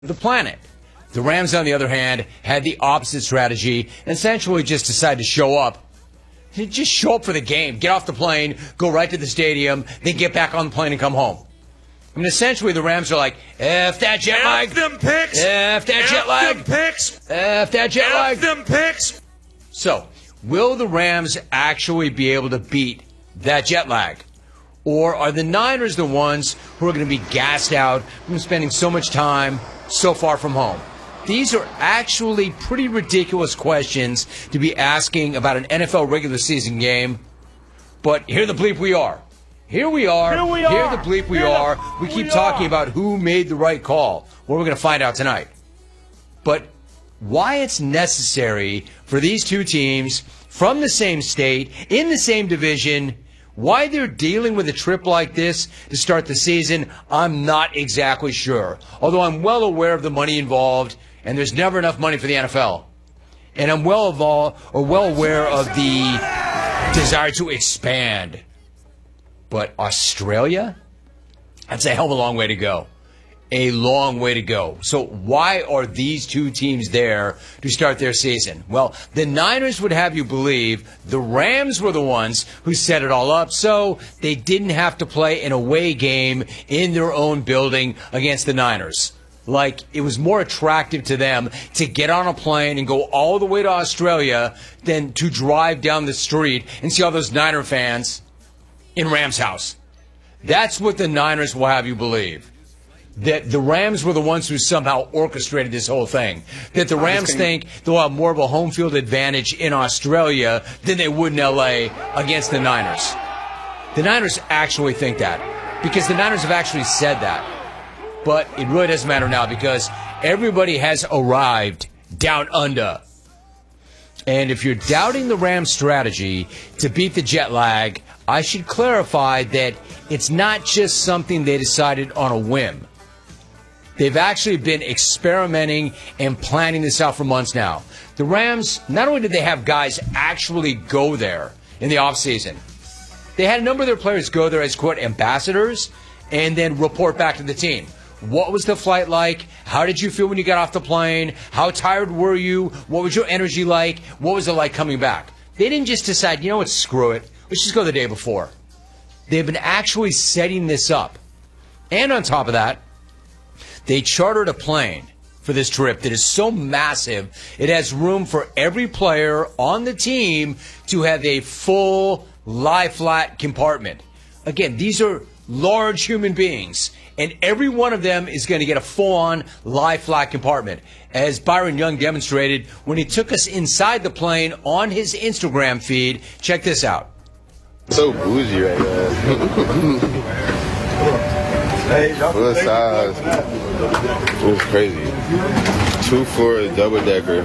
the planet. The Rams, on the other hand, had the opposite strategy and essentially just decided to show up. Just show up for the game, get off the plane, go right to the stadium, then get back on the plane and come home. I mean, essentially, the Rams are like, F that jet lag. F them picks. F that jet lag. F them picks. F that jet lag. F them picks. So, will the Rams actually be able to beat that jet lag? Or are the Niners the ones who are going to be gassed out from spending so much time so far from home? These are actually pretty ridiculous questions to be asking about an NFL regular season game. But here the bleep we are. Here we are. Here the bleep we are. We keep talking about who made the right call. Well, we're going to find out tonight. But why it's necessary for these two teams from the same state, in the same division, why they're dealing with a trip like this to start the season, I'm not exactly sure. Although I'm well aware of the money involved, and there's never enough money for the NFL. And I'm well aware of the desire to expand. But Australia? That's a hell of a long way to go. A long way to go. So why are these two teams there to start their season? Well, the Niners would have you believe the Rams were the ones who set it all up, so they didn't have to play an away game in their own building against the Niners. Like, it was more attractive to them to get on a plane and go all the way to Australia than to drive down the street and see all those Niner fans in Rams' house. That's what the Niners will have you believe. That the Rams were the ones who somehow orchestrated this whole thing. That the Rams think they'll have more of a home field advantage in Australia than they would in L.A. against the Niners. The Niners actually think that because the Niners have actually said that. But it really doesn't matter now because everybody has arrived down under. And if you're doubting the Rams' strategy to beat the jet lag, I should clarify that it's not just something they decided on a whim. They've actually been experimenting and planning this out for months now. The Rams, not only did they have guys actually go there in the offseason, they had a number of their players go there as, quote, ambassadors and then report back to the team. What was the flight like? How did you feel when you got off the plane? How tired were you? What was your energy like? What was it like coming back? They didn't just decide, you know what, screw it. Let's just go the day before. They've been actually setting this up. And on top of that, they chartered a plane for this trip that is so massive, it has room for every player on the team to have a full lie-flat compartment. Again, these are large human beings, and every one of them is going to get a full-on lie-flat compartment, as Byron Young demonstrated when he took us inside the plane on his Instagram feed. Check this out. So bougie right now. What size? It was crazy. 2 for a double decker.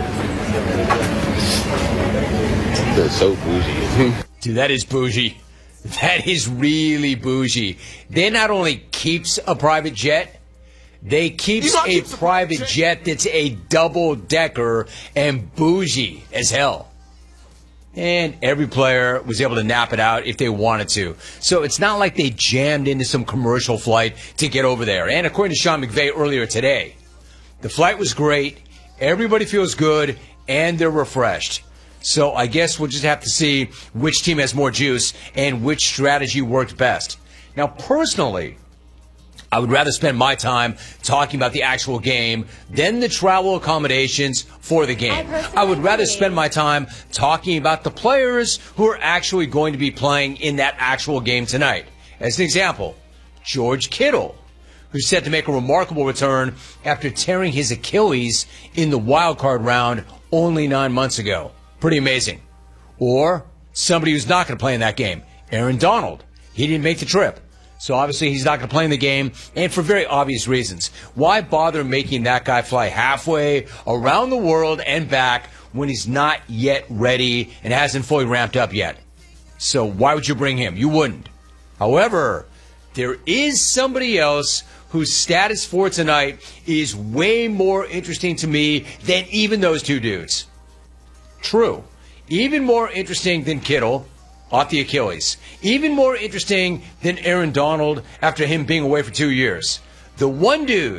That's so bougie. Dude, that is bougie. That is really bougie. They not only keeps a private jet, they keeps a private jet that's a double decker and bougie as hell. And every player was able to nap it out if they wanted to. So it's not like they jammed into some commercial flight to get over there. And according to Sean McVay earlier today, the flight was great, everybody feels good, and they're refreshed. So I guess we'll just have to see which team has more juice and which strategy worked best. Now, personally, I would rather spend my time talking about the actual game than the travel accommodations for the game. I would rather spend my time talking about the players who are actually going to be playing in that actual game tonight. As an example, George Kittle, who's set to make a remarkable return after tearing his Achilles in the wild card round only 9 months ago. Pretty amazing. Or somebody who's not going to play in that game, Aaron Donald. He didn't make the trip. So obviously he's not going to play in the game, and for very obvious reasons. Why bother making that guy fly halfway around the world and back when he's not yet ready and hasn't fully ramped up yet? So why would you bring him? You wouldn't. However, there is somebody else whose status for tonight is way more interesting to me than even those two dudes. True. Even more interesting than Kittle off the Achilles. Even more interesting than Aaron Donald after him being away for 2 years. The one dude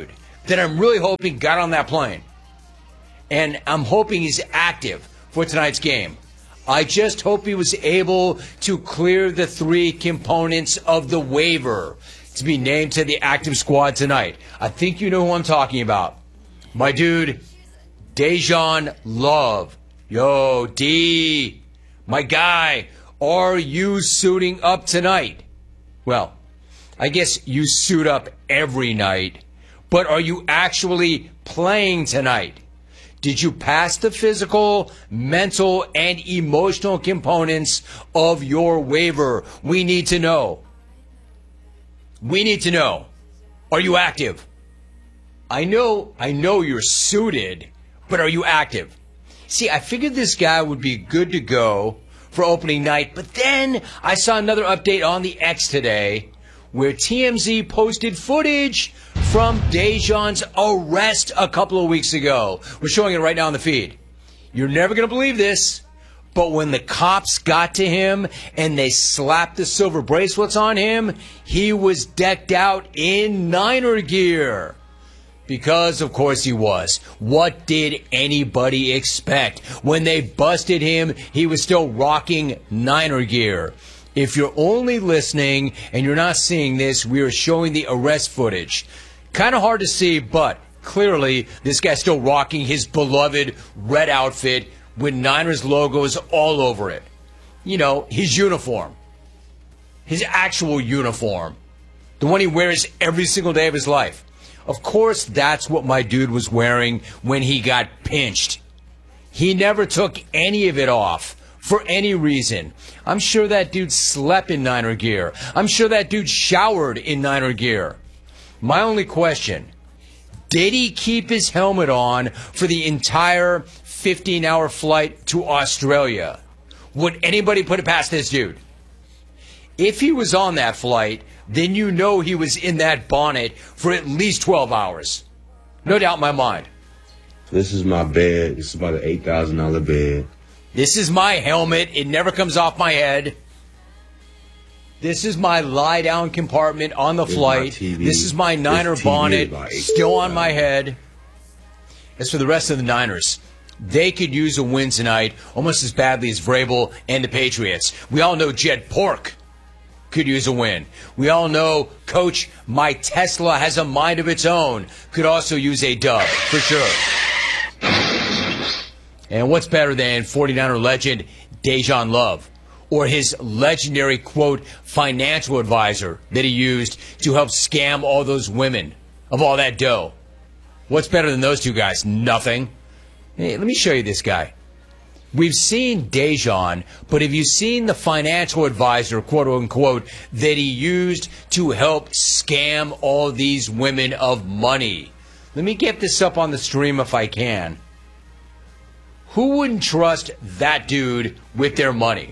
that I'm really hoping got on that plane. And I'm hoping he's active for tonight's game. I just hope he was able to clear the 3 components of the waiver to be named to the active squad tonight. I think you know who I'm talking about. My dude, Dejan Love. Yo, D, my guy, are you suiting up tonight? Well, I guess you suit up every night, but are you actually playing tonight? Did you pass the physical, mental, and emotional components of your waiver? We need to know. We need to know. Are you active? I know you're suited, but are you active? See, I figured this guy would be good to go for opening night, but then I saw another update on the X today where TMZ posted footage from Dejan's arrest a couple of weeks ago. We're showing it right now on the feed. You're never going to believe this, but when the cops got to him and they slapped the silver bracelets on him, he was decked out in Niner gear. Because, of course, he was. What did anybody expect? When they busted him, he was still rocking Niner gear. If you're only listening and you're not seeing this, we are showing the arrest footage. Kind of hard to see, but clearly this guy's still rocking his beloved red outfit with Niners logos all over it. You know, his uniform. His actual uniform. The one he wears every single day of his life. Of course, that's what my dude was wearing when he got pinched. He never took any of it off for any reason. I'm sure that dude slept in Niner gear. I'm sure that dude showered in Niner gear. My only question, did he keep his helmet on for the entire 15-hour flight to Australia? Would anybody put it past this dude? If he was on that flight, then you know he was in that bonnet for at least 12 hours. No doubt in my mind. This is my bed. This is about an $8,000 bed. This is my helmet. It never comes off my head. This is my lie-down compartment on the flight. This is my Niner bonnet still on my head. As for the rest of the Niners, they could use a win tonight almost as badly as Vrabel and the Patriots. We all know Jed Pork could use a win. We all know Coach My Tesla Has a Mind of Its Own could also use a dub, for sure. And what's better than 49er legend Dejan Love or his legendary, quote, financial advisor that he used to help scam all those women of all that dough? What's better than those two guys? Nothing. Hey, let me show you this guy. We've seen Dejan, but have you seen the financial advisor, quote unquote, that he used to help scam all these women of money? Let me get this up on the stream if I can. Who wouldn't trust that dude with their money?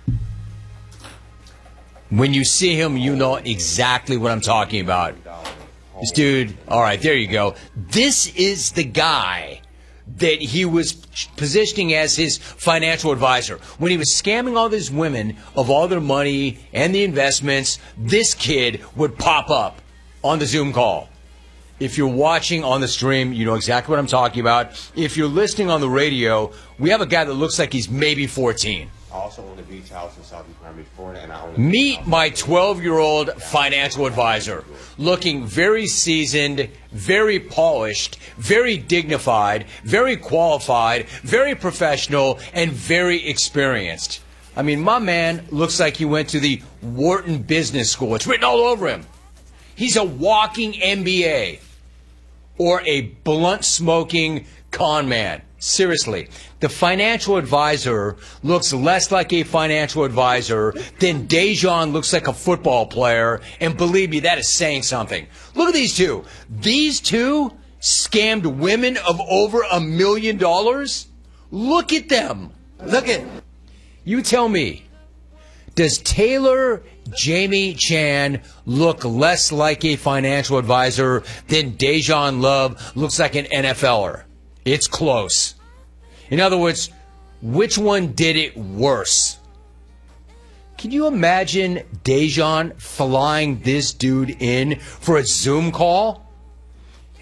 When you see him, you know exactly what I'm talking about. This dude, all right, there you go. This is the guy that he was positioning as his financial advisor. When he was scamming all these women of all their money and the investments, this kid would pop up on the Zoom call. If you're watching on the stream, you know exactly what I'm talking about. If you're listening on the radio, we have a guy that looks like he's maybe 14. I also own a beach house in Southeast Miami, Florida, and I own Meet my 12-year-old financial advisor, looking very seasoned, very polished, very dignified, very qualified, very professional, and very experienced. I mean, my man looks like he went to the Wharton Business School. It's written all over him. He's a walking MBA or a blunt-smoking con man. Seriously, the financial advisor looks less like a financial advisor than Dejan looks like a football player, and believe me, that is saying something. Look at these two. These two scammed women of over $1 million. Look at them. Look at. You tell me, does Taylor Jamie Chan look less like a financial advisor than Dejan Love looks like an NFLer? It's close. In other words, which one did it worse? Can you imagine Dejan flying this dude in for a Zoom call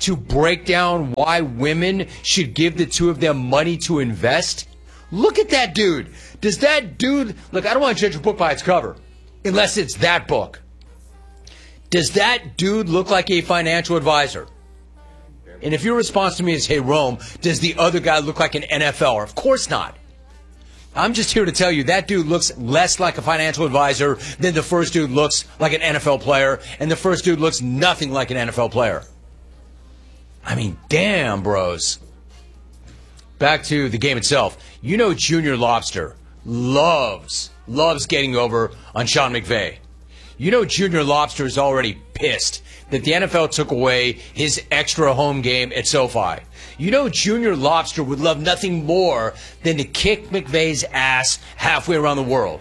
to break down why women should give the two of them money to invest? Look at that dude. Does that dude, look, I don't want to judge a book by its cover, unless it's that book. Does that dude look like a financial advisor? And if your response to me is, hey, Rome, does the other guy look like an NFLer? Of course not. I'm just here to tell you that dude looks less like a financial advisor than the first dude looks like an NFL player, and the first dude looks nothing like an NFL player. I mean, damn, bros. Back to the game itself. You know Junior Lobster loves getting over on Sean McVay. You know Junior Lobster is already pissed that the NFL took away his extra home game at SoFi. You know Junior Lobster would love nothing more than to kick McVay's ass halfway around the world.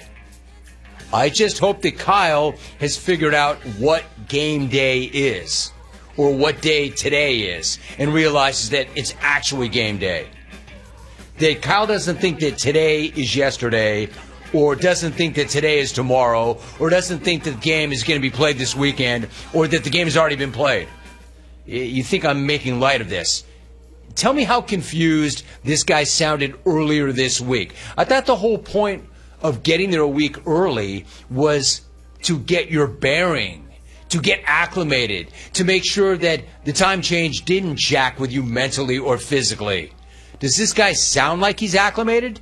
I just hope that Kyle has figured out what game day is, or what day today is, and realizes that it's actually game day. That Kyle doesn't think that today is yesterday, or doesn't think that today is tomorrow, or doesn't think that the game is going to be played this weekend, or that the game has already been played. You think I'm making light of this. Tell me how confused this guy sounded earlier this week. I thought the whole point of getting there a week early was to get your bearing, to get acclimated, to make sure that the time change didn't jack with you mentally or physically. Does this guy sound like he's acclimated?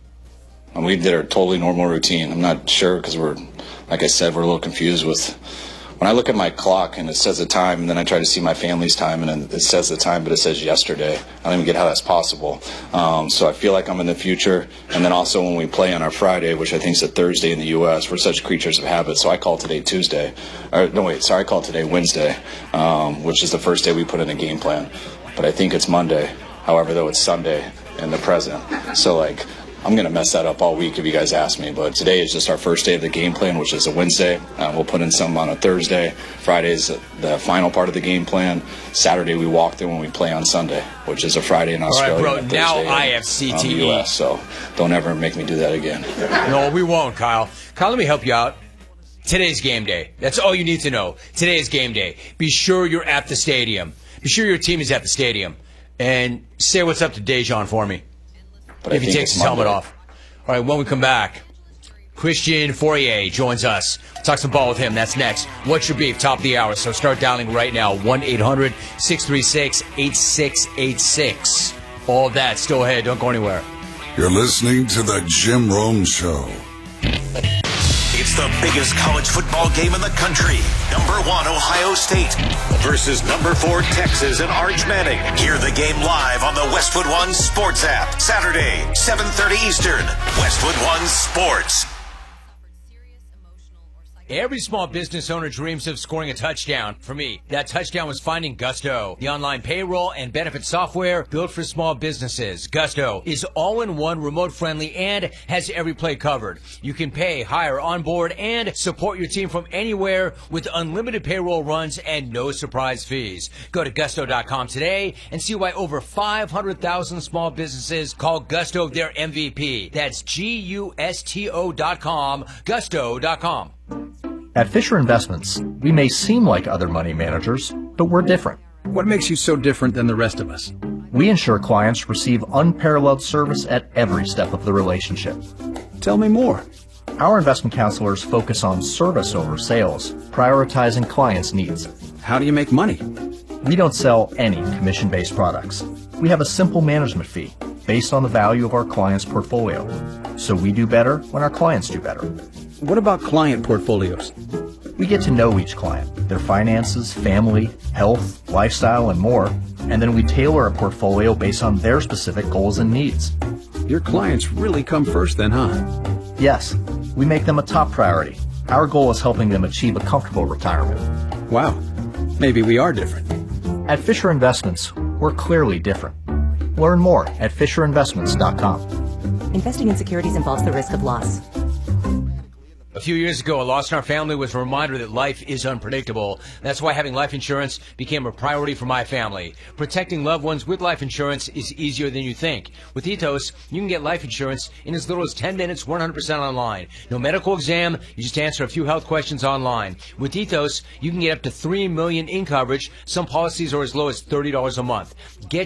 And we did our totally normal routine. I'm not sure because like I said, we're a little confused with when I look at my clock and it says the time, and then I try to see my family's time and then it says the time, but it says yesterday. I don't even get how that's possible. So I feel like I'm in the future. And then also when we play on our Friday, which I think is a Thursday in the U.S., we're such creatures of habit. So I call today Tuesday. I call today Wednesday, which is the first day we put in a game plan. But I think it's Monday. However, though, it's Sunday in the present. So, I'm going to mess that up all week if you guys ask me. But today is just our first day of the game plan, which is a Wednesday. We'll put in some on a Thursday. Friday is the final part of the game plan. Saturday, we walk through when we play on Sunday, which is a Friday in Australia. All right, bro, now I have CTE. US, so don't ever make me do that again. No, we won't, Kyle. Kyle, let me help you out. Today's game day. That's all you need to know. Today is game day. Be sure you're at the stadium. Be sure your team is at the stadium. And say what's up to Dejan for me. But if he takes his helmet off. All right, when we come back, Christian Fourier joins us. Talk some ball with him. That's next. What's your beef? Top of the hour. So start dialing right now. 1-800-636-8686. All of that still ahead. Don't go anywhere. You're listening to The Jim Rome Show. It's the biggest college football game in the country. Number 1, Ohio State versus number 4, Texas and Arch Manning. Hear the game live on the Westwood One Sports app. Saturday, 7:30 Eastern. Westwood One Sports. Every small business owner dreams of scoring a touchdown. For me, that touchdown was finding Gusto, the online payroll and benefit software built for small businesses. Gusto is all-in-one, remote-friendly, and has every play covered. You can pay, hire, onboard, and support your team from anywhere with unlimited payroll runs and no surprise fees. Go to Gusto.com today and see why over 500,000 small businesses call Gusto their MVP. That's Gusto.com, Gusto.com. At Fisher Investments, we may seem like other money managers, but we're different. What makes you so different than the rest of us? We ensure clients receive unparalleled service at every step of the relationship. Tell me more. Our investment counselors focus on service over sales, prioritizing clients' needs. How do you make money? We don't sell any commission-based products. We have a simple management fee based on the value of our client's portfolio. So we do better when our clients do better. What about client portfolios? We get to know each client, their finances, family, health, lifestyle, and more, and then we tailor a portfolio based on their specific goals and needs. Your clients really come first then, huh? Yes, we make them a top priority. Our goal is helping them achieve a comfortable retirement. Wow, maybe we are different. At Fisher Investments, we're clearly different. Learn more at FisherInvestments.com. Investing in securities involves the risk of loss. A few years ago, a loss in our family was a reminder that life is unpredictable. That's why having life insurance became a priority for my family. Protecting loved ones with life insurance is easier than you think. With Ethos, you can get life insurance in as little as 10 minutes, 100% online. No medical exam, you just answer a few health questions online. With Ethos, you can get up to $3 million in coverage. Some policies are as low as $30 a month. Get